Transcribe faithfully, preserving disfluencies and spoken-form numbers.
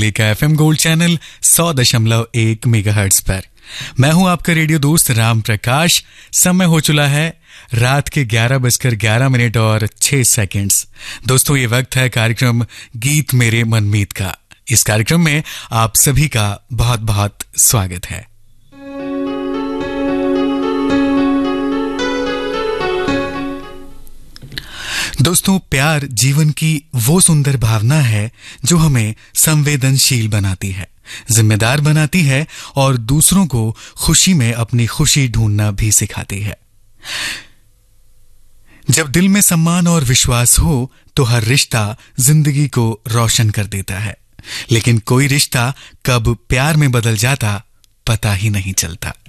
हुगली का FM gold channel सौ दशमलव एक मेगाहर्ट्ज पर। मैं हूं आपका रेडियो दोस्त राम प्रकाश। समय हो चला है रात के ग्यारह बजकर ग्यारह मिनट और छह सेकंड्स। दोस्तों, ये वक्त है कार्यक्रम गीत मेरे मनमीत का। इस कार्यक्रम में आप सभी का बहुत बहुत स्वागत है। दोस्तों, प्यार जीवन की वो सुंदर भावना है जो हमें संवेदनशील बनाती है, जिम्मेदार बनाती है और दूसरों को खुशी में अपनी खुशी ढूंढना भी सिखाती है। जब दिल में सम्मान और विश्वास हो तो हर रिश्ता जिंदगी को रोशन कर देता है, लेकिन कोई रिश्ता कब प्यार में बदल जाता पता ही नहीं चलता।